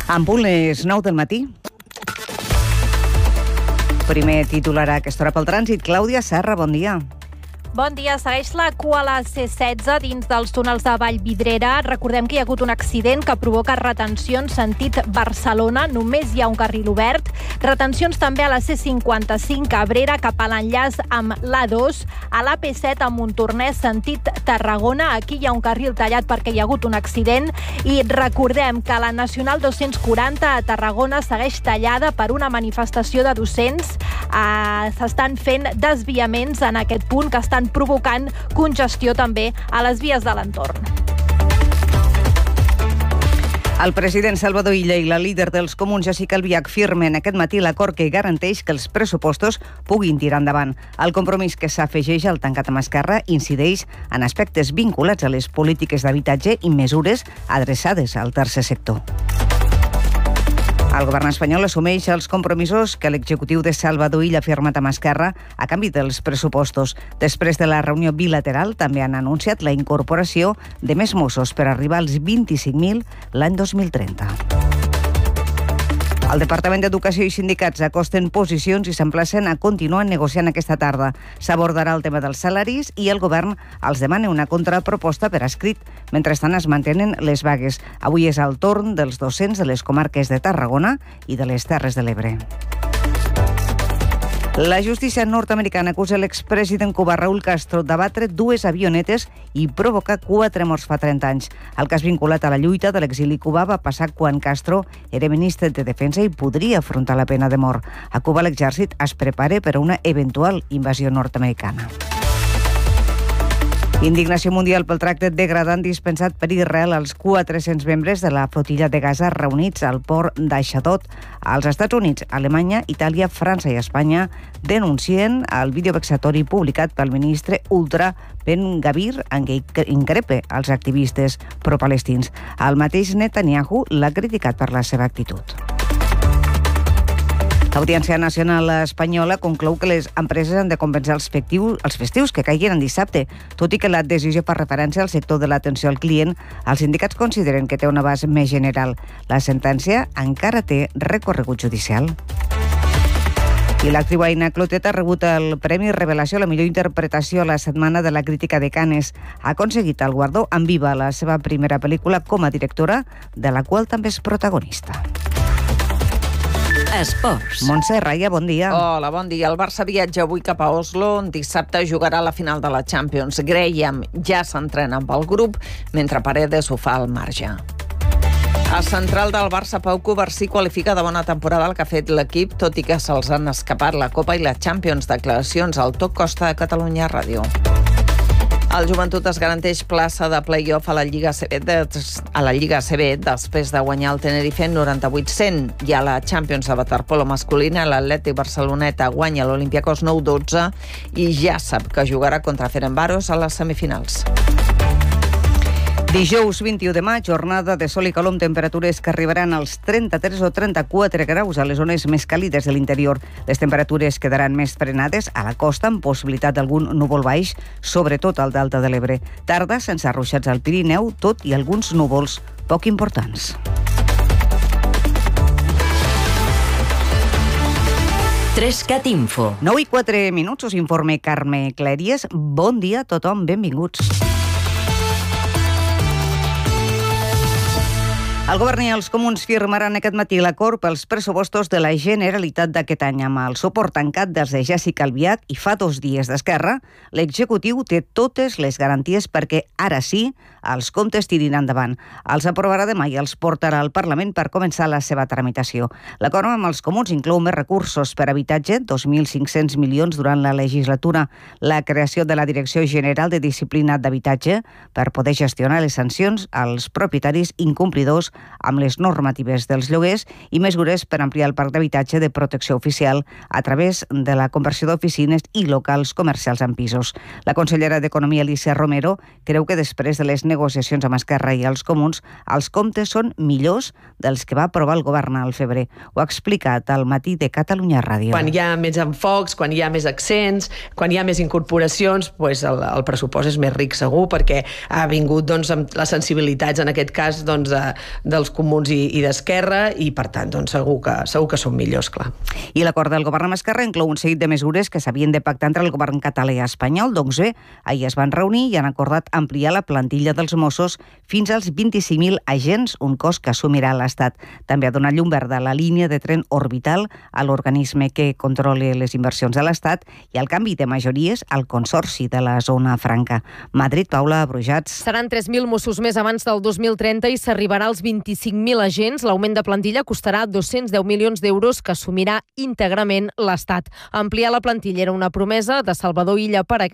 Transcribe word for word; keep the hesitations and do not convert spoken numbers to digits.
En punt les nou del matí. Primer titular a aquesta hora pel trànsit. Clàudia Serra, bon dia. Bon dia. Segueix la cua a la C setze dins dels túnels de Vallvidrera. Recordem que hi ha hagut un accident que provoca retencions sentit Barcelona. Només hi ha un carril obert. Retencions també a la C cinquanta-cinc Cabrera cap a l'enllaç amb l'A dos. A l'A P set a Montornès sentit Tarragona. Aquí hi ha un carril tallat perquè hi ha hagut un accident. I recordem que la Nacional dos-cents quaranta a Tarragona segueix tallada per una manifestació de docents. Uh, S'estan fent desviaments en aquest punt que estan provocant congestió també a les vies de l'entorn. El president Salvador Illa i la líder dels Comuns, Jessica Albiach, firmen aquest matí l'acord que garanteix que els pressupostos puguin tirar endavant. El compromís que s'afegeix al tancat amb Esquerra incideix en aspectes vinculats a les polítiques d'habitatge i mesures adreçades al tercer sector. El govern espanyol assumeix els compromisos que l'executiu de Salvador Illa ha firmat amb Esquerra a canvi dels pressupostos. Després de la reunió bilateral, també han anunciat la incorporació de més Mossos per arribar als vint-i-cinc mil l'any dos mil trenta. El Departament d'Educació i sindicats acosten posicions i s'emplacen a continuar negociant aquesta tarda. S'abordarà el tema dels salaris i el govern els demana una contraproposta per escrit. Mentrestant es mantenen les vagues. Avui és el torn dels docents de les comarques de Tarragona i de les Terres de l'Ebre. La justícia nord-americana acusa l'expresident cubà Raúl Castro d'abatre dues avionetes i provocar quatre morts fa trenta anys. El cas vinculat a la lluita de l'exili cubà va passar quan Castro era ministre de Defensa i podria afrontar la pena de mort. A Cuba l'exèrcit es prepara per a una eventual invasió nord-americana. Indignació mundial pel tracte degradant dispensat per Israel als quatre-cents membres de la flotilla de Gaza reunits al port d'Aixadot. Els Estats Units, Alemanya, Itàlia, França i Espanya denuncien el vídeo vexatori publicat pel ministre ultra Ben Gavir en què increpa els activistes pro-palestins. El mateix Netanyahu l'ha criticat per la seva actitud. L'Audiència Nacional Espanyola conclou que les empreses han de compensar els festius, els festius que caiguin en dissabte. Tot i que la decisió fa referència al sector de l'atenció al client, els sindicats consideren que té un abast més general. La sentència encara té recorregut judicial. I l'actriu Aina Clotet ha rebut el Premi Revelació a la millor interpretació a la Setmana de la Crítica de Cannes. Ha aconseguit el guardó amb Viva, la seva primera pel·lícula com a directora, de la qual també és protagonista. Esports. Montse Raia, bon dia. Hola, bon dia. El Barça viatja avui cap a Oslo, on dissabte jugarà la final de la Champions. Graham ja s'entrena amb el grup, mentre Paredes ho fa al marge. El central del Barça, Pau Covarsí, qualifica de bona temporada el que ha fet l'equip, tot i que se'ls han escapat la Copa i la Champions. Declaracions al Toc Costa de Catalunya Ràdio. El Joventut es garanteix plaça de play-off a la Lliga C B, de, a la Lliga C B després de guanyar el Tenerife en noranta-vuit cent. I a la Champions de waterpolo masculina, l'Atlètic Barceloneta guanya l'Olympiacos nou dotze i ja sap que jugarà contra Ferencváros a les semifinals. Dijous vint-i-u de maig, jornada de sol i calor amb temperatures que arribaran als trenta-tres o trenta-quatre graus a les zones més càlides de l'interior. Les temperatures quedaran més frenades a la costa amb possibilitat d'algun núvol baix, sobretot al Delta de l'Ebre. Tarda sense arruixats al Pirineu, tot i alguns núvols poc importants. Trescat Info. nou i quatre minuts, us informe Carme Clèries. Bon dia a tothom, benvinguts. El govern i els comuns firmaran aquest matí l'acord pels pressupostos de la Generalitat d'aquest any. Amb el suport tancat dels de Jessica Albiach i fa dos dies d'Esquerra, l'executiu té totes les garanties perquè ara sí els comptes tirin endavant. Els aprovarà demà i els portarà al Parlament per començar la seva tramitació. L'acord amb els comuns inclou més recursos per habitatge, dos mil cinc-cents milions durant la legislatura, la creació de la Direcció General de Disciplina d'Habitatge per poder gestionar les sancions als propietaris incomplidors amb les normatives dels lloguers i mesures per ampliar el parc d'habitatge de protecció oficial a través de la conversió d'oficines i locals comercials en pisos. La consellera d'Economia, Alicia Romero, creu que després de les negociacions amb Esquerra i els comuns, els comptes són millors dels que va aprovar el govern al febrer. Ho ha explicat al matí de Catalunya Ràdio. Quan hi ha més enfocs, quan hi ha més accents, quan hi ha més incorporacions, doncs el, el pressupost és més ric segur, perquè ha vingut doncs, amb les sensibilitats, en aquest cas, doncs, a, dels comuns i, i d'Esquerra, i per tant doncs, segur, que, segur que són millors, clar. I l'acord del govern amb Esquerra inclou un seguit de mesures que s'havien de pactar entre el govern català i espanyol. Doncs bé, ahir es van reunir i han acordat ampliar la plantilla dels Mossos fins als vint-i-cinc mil agents, un cost que assumirà l'Estat. També ha donat llum verda a la línia de tren orbital a l'organisme que controla les inversions de l'Estat i al canvi de majories al Consorci de la Zona Franca. Madrid, Paula Brujats. Seran tres mil Mossos més abans del dos mil trenta i s'arribarà als vint-i-cinc mil agents. L'augment de plantilla costarà dos-cents deu milions d'euros que assumirà íntegrament l'Estat. Ampliar la plantilla era una promesa de Salvador Illa per a